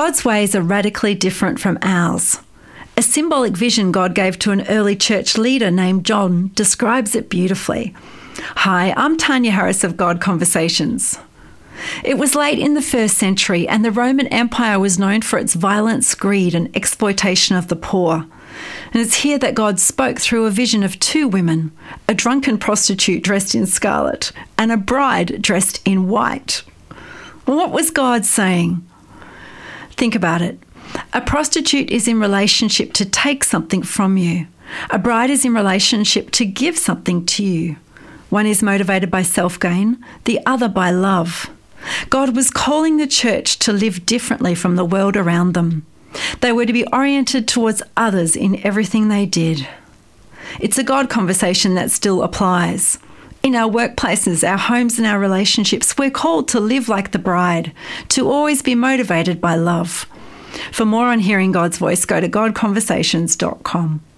God's ways are radically different from ours. A symbolic vision God gave to an early church leader named John describes it beautifully. Hi, I'm Tanya Harris of God Conversations. It was late in the 1st century, and the Roman Empire was known for its violence, greed, and exploitation of the poor. And it's here that God spoke through a vision of 2 women, a drunken prostitute dressed in scarlet and a bride dressed in white. What was God saying? Think about it. A prostitute is in relationship to take something from you. A bride is in relationship to give something to you. One is motivated by self-gain, the other by love. God was calling the church to live differently from the world around them. They were to be oriented towards others in everything they did. It's a God conversation that still applies. In our workplaces, our homes and our relationships, we're called to live like the bride, to always be motivated by love. For more on hearing God's voice, go to godconversations.com.